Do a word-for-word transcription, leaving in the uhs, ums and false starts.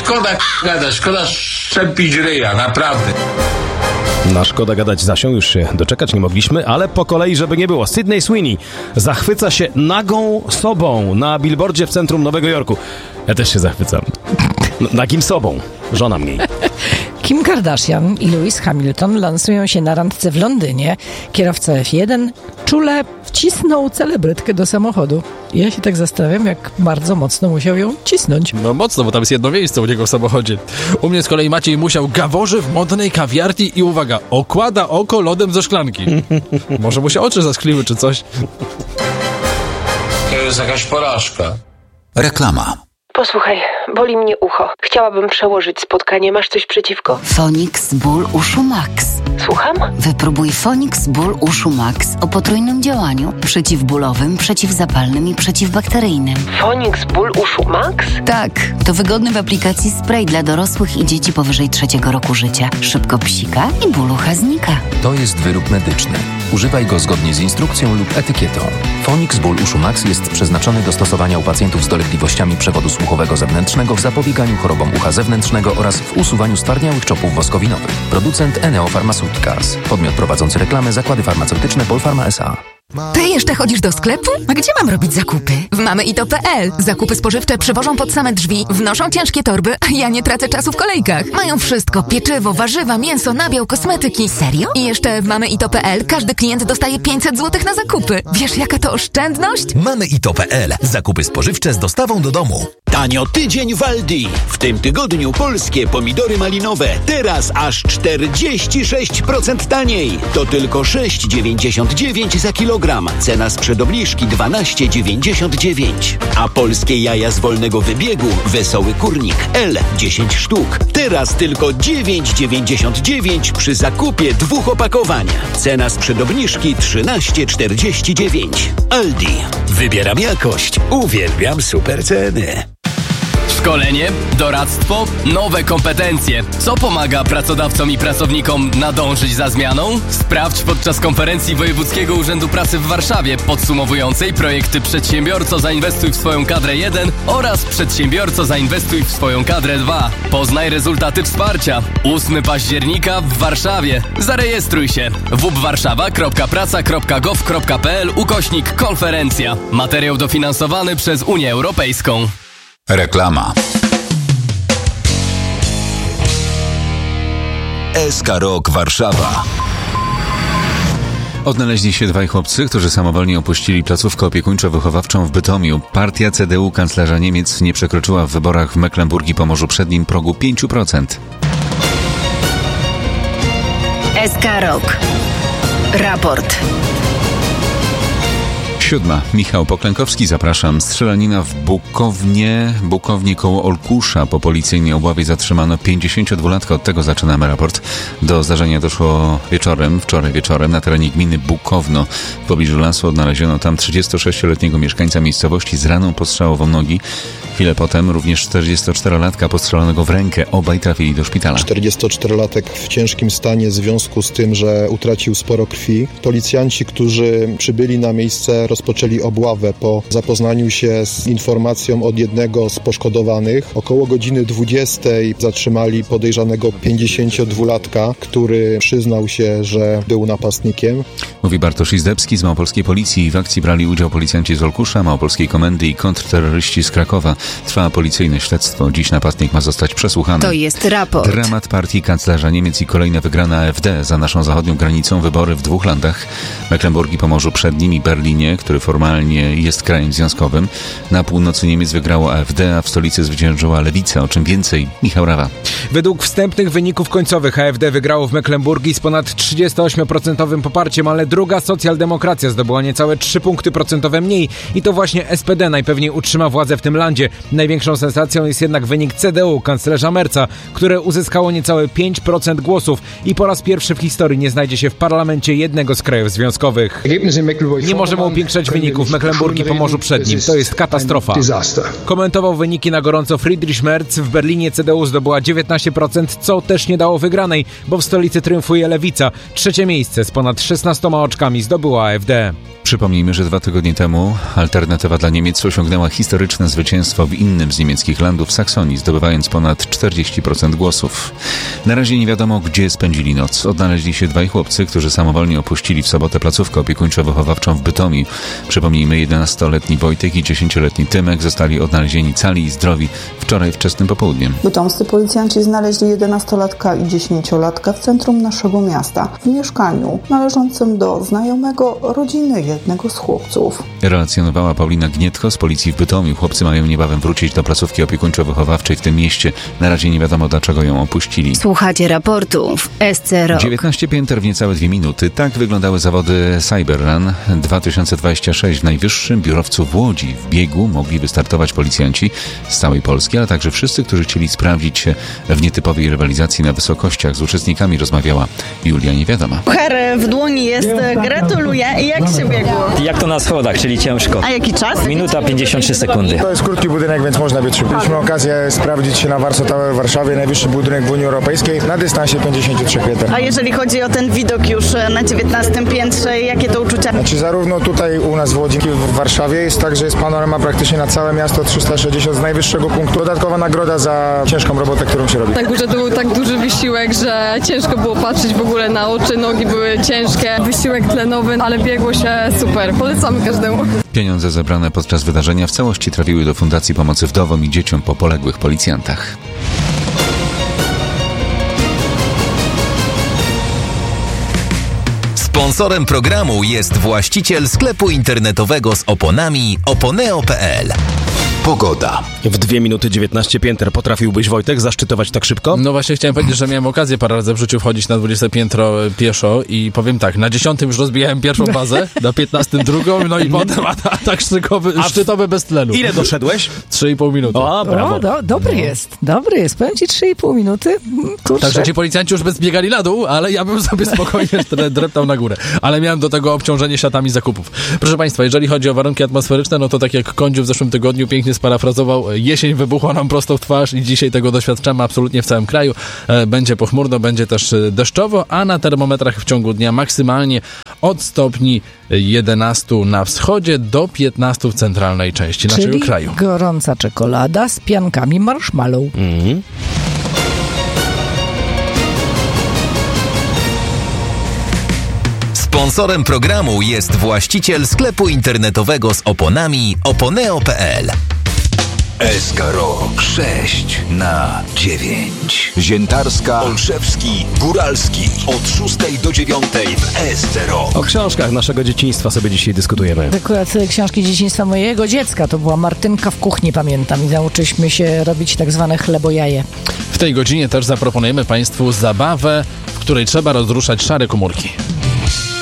szkoda gadać, szkoda szczepić ryja, naprawdę. Na szkoda gadać Zasią już się doczekać nie mogliśmy, ale po kolei, żeby nie było. Sydney Sweeney zachwyca się nagą sobą na billboardzie w centrum Nowego Jorku. Ja też się zachwycam. Nagim sobą. Żona mniej. Kim Kardashian i Lewis Hamilton lansują się na randce w Londynie. Kierowca F jeden czule wcisnął celebrytkę do samochodu. Ja się tak zastanawiam, jak bardzo mocno musiał ją cisnąć. No mocno, bo tam jest jedno miejsce u niego w samochodzie. U mnie z kolei Maciej musiał gaworzy w modnej kawiarni i uwaga, okłada oko lodem ze szklanki. Może mu się oczy zaskliły czy coś. To jest jakaś porażka. Reklama. Posłuchaj, boli mnie ucho. Chciałabym przełożyć spotkanie. Masz coś przeciwko? Fonix Ból Uszu Max. Słucham? Wypróbuj Fonix Ból Uszu Max o potrójnym działaniu. Przeciwbólowym, przeciwzapalnym i przeciwbakteryjnym. Fonix Ból Uszu Max? Tak, to wygodny w aplikacji spray dla dorosłych i dzieci powyżej trzeciego roku życia. Szybko psika i ból ucha znika. To jest wyrób medyczny. Używaj go zgodnie z instrukcją lub etykietą. Fonix Ból Uszu Max jest przeznaczony do stosowania u pacjentów z dolegliwościami przewodu słuchowego zewnętrznego w zapobieganiu chorobom ucha zewnętrznego oraz w usuwaniu stwardniałych czopów woskowinowych. Producent Eneo Pharmaceuticals. Podmiot prowadzący reklamę Zakłady Farmaceutyczne Polpharma S A. Ty jeszcze chodzisz do sklepu? A gdzie mam robić zakupy? W mamy i to kropka pe el. Zakupy spożywcze przywożą pod same drzwi, wnoszą ciężkie torby, a ja nie tracę czasu w kolejkach. Mają wszystko. Pieczywo, warzywa, mięso, nabiał, kosmetyki. Serio? I jeszcze w mamy i to kropka pe el każdy klient dostaje pięćset złotych na zakupy. Wiesz, jaka to oszczędność? Mamy i to kropka pe el. Zakupy spożywcze z dostawą do domu. Tanio tydzień w Aldi. W tym tygodniu polskie pomidory malinowe. Teraz aż czterdzieści sześć procent taniej. To tylko sześć dziewięćdziesiąt dziewięć za kilogram. Cena sprzed obniżki dwanaście dziewięćdziesiąt dziewięć. A polskie jaja z wolnego wybiegu Wesoły Kurnik L dziesięć sztuk. Teraz tylko dziewięć dziewięćdziesiąt dziewięć przy zakupie dwóch opakowań. Cena sprzed obniżki trzynaście czterdzieści dziewięć. Aldi. Wybieram jakość. Uwielbiam super ceny. Szkolenie, doradztwo, nowe kompetencje. Co pomaga pracodawcom i pracownikom nadążyć za zmianą? Sprawdź podczas konferencji Wojewódzkiego Urzędu Pracy w Warszawie podsumowującej projekty Przedsiębiorco Zainwestuj w swoją kadrę jeden oraz Przedsiębiorco Zainwestuj w swoją kadrę dwa. Poznaj rezultaty wsparcia. ósmego października w Warszawie. Zarejestruj się. w w p warszawa kropka praca kropka gov kropka pe el ukośnik konferencja. Materiał dofinansowany przez Unię Europejską. Reklama. S K Rock Warszawa. Odnaleźli się dwaj chłopcy, którzy samowolnie opuścili placówkę opiekuńczo-wychowawczą w Bytomiu. Partia C D U kanclerza Niemiec nie przekroczyła w wyborach w Mecklenburgii Pomorzu Przednim progu pięć procent. S K Rock. Raport. Siódma. Michał Poklękowski, zapraszam. Strzelanina w Bukownie, Bukownie koło Olkusza. Po policyjnej obławie zatrzymano pięćdziesięciodwulatka. Od tego zaczynamy raport. Do zdarzenia doszło wieczorem, wczoraj wieczorem na terenie gminy Bukowno. W pobliżu lasu odnaleziono tam trzydziestosześcioletniego mieszkańca miejscowości z raną postrzałową nogi. Chwilę potem również czterdziestoczterolatka postrzelonego w rękę. Obaj trafili do szpitala. czterdziestoczterolatek w ciężkim stanie w związku z tym, że utracił sporo krwi. Policjanci, którzy przybyli na miejsce, rozpoczęli obławę po zapoznaniu się z informacją od jednego z poszkodowanych. Około godziny dwudziestej zatrzymali podejrzanego pięćdziesięciodwulatka, który przyznał się, że był napastnikiem. Mówi Bartosz Izdebski z Małopolskiej Policji. W akcji brali udział policjanci z Olkusza, Małopolskiej Komendy i kontrterroryści z Krakowa. Trwa policyjne śledztwo. Dziś napastnik ma zostać przesłuchany. To jest raport. Dramat partii kanclerza Niemiec i kolejna wygrana A F D za naszą zachodnią granicą. Wybory w dwóch landach. Mecklenburgii Pomorzu Przednim i Berlinie, który formalnie jest krajem związkowym. Na północy Niemiec wygrało A F D, a w stolicy zwyciężyła Lewica. O czym więcej Michał Rawa. Według wstępnych wyników końcowych A F D wygrało w Mecklenburgii z ponad trzydziestoośmioprocentowym poparciem, ale druga socjaldemokracja zdobyła niecałe trzy punkty procentowe mniej i to właśnie S P D najpewniej utrzyma władzę w tym landzie. Największą sensacją jest jednak wynik C D U kanclerza Merza, które uzyskało niecałe pięć procent głosów i po raz pierwszy w historii nie znajdzie się w parlamencie jednego z krajów związkowych. Nie możemy upiększać wyników w Mecklenburgii Pomorzu Przednim. To jest katastrofa. Komentował wyniki na gorąco Friedrich Merz. W Berlinie C D U zdobyła dziewiętnaście osiemnaście procent, co też nie dało wygranej, bo w stolicy triumfuje Lewica. Trzecie miejsce z ponad szesnastoma oczkami zdobyła A F D. Przypomnijmy, że dwa tygodnie temu Alternatywa dla Niemiec osiągnęła historyczne zwycięstwo w innym z niemieckich landów, Saksonii, zdobywając ponad czterdzieści procent głosów. Na razie nie wiadomo, gdzie spędzili noc. Odnaleźli się dwaj chłopcy, którzy samowolnie opuścili w sobotę placówkę opiekuńczo-wychowawczą w Bytomiu. Przypomnijmy, jedenastoletni Wojtek i dziesięcioletni Tymek zostali odnalezieni cali i zdrowi wczoraj wczesnym popołudniem. Bytomscy policjanci znaleźli jedenastolatka i dziesięciolatka w centrum naszego miasta, w mieszkaniu należącym do znajomego rodziny jednego z chłopców. Relacjonowała Paulina Gnietko z policji w Bytomiu. Chłopcy mają niebawem wrócić do placówki opiekuńczo-wychowawczej w tym mieście. Na razie nie wiadomo, dlaczego ją opuścili. Słuchacie raportu w S C Rock. dziewiętnaście pięter w niecałe dwie minuty. Tak wyglądały zawody Cyberrun dwa tysiące dwadzieścia sześć. W najwyższym biurowcu w Łodzi w biegu mogli wystartować policjanci z całej Polski, ale także wszyscy, którzy chcieli sprawdzić się w nietypowej rywalizacji na wysokościach. Z uczestnikami rozmawiała Julia Niewiadoma. Puchar w dłoni jest. Gratuluję. Jak się biegło? Jak to na schodach, czyli ciężko. A jaki czas? Minuta pięćdziesiąt trzy sekundy. To jest krótki budynek, więc można biec szybko. Mieliśmy okazję sprawdzić się na Warsaw Tower w Warszawie, najwyższy budynek w Unii Europejskiej, na dystansie pięćdziesiąt trzy metrów. A jeżeli chodzi o ten widok już na dziewiętnastym piętrze, jakie to uczucia? Znaczy zarówno tutaj u nas w Łodzi, w Warszawie jest tak, że jest panorama praktycznie na całe miasto trzysta sześćdziesiąt z najwyższego punktu. Dodatkowa nagroda za ciężką robotę, którą się robi. Na górze to był tak duży wysiłek, że ciężko było patrzeć w ogóle na oczy, nogi były ciężkie, wysiłek tlenowy, ale biegło się super. Polecamy każdemu. Pieniądze zebrane podczas wydarzenia w całości trafiły do Fundacji Pomocy Wdowom i Dzieciom po poległych policjantach. Sponsorem programu jest właściciel sklepu internetowego z oponami oponeo kropka pe el. Pogoda. W dwie minuty dziewiętnaście pięter potrafiłbyś, Wojtek, zaszczytować tak szybko? No właśnie chciałem powiedzieć, że miałem okazję parę razy w życiu wchodzić na dwudzieste piętro pieszo i powiem tak, na dziesiątym już rozbijałem pierwszą bazę, na piętnastym drugą, no i potem atak szczykowy, szczytowy bez tlenu. Ile doszedłeś? Trzy i pół minuty. O, brawo. O, do, dobry no. jest, dobry jest. Powiem ci trzy i pół minuty. Kurczę. Także ci policjanci już by zbiegali na dół, ale ja bym sobie spokojnie dreptał na górę. Ale miałem do tego obciążenie siatami zakupów. Proszę Państwa, jeżeli chodzi o warunki atmosferyczne, no to tak jak Kądziu w zeszłym tygodniu pięknie sparafrazował, jesień wybuchła nam prosto w twarz i dzisiaj tego doświadczamy absolutnie w całym kraju. Będzie pochmurno, będzie też deszczowo, a na termometrach w ciągu dnia maksymalnie od stopni jedenastu na wschodzie do piętnastu w centralnej części Czyli naszego kraju. Gorąca czekolada z piankami marshmallow. Mhm. Sponsorem programu jest właściciel sklepu internetowego z oponami oponeo kropka pe el. S K Rock sześć na dziewięć. Ziętarska, Olszewski, Góralski. Od szóstej do dziewiątej w S C Rock. O książkach naszego dzieciństwa sobie dzisiaj dyskutujemy. Akurat książki dzieciństwa mojego dziecka to była Martynka w kuchni, pamiętam. I nauczyliśmy się robić tak zwane chlebojaje. W tej godzinie też zaproponujemy Państwu zabawę, w której trzeba rozruszać szare komórki.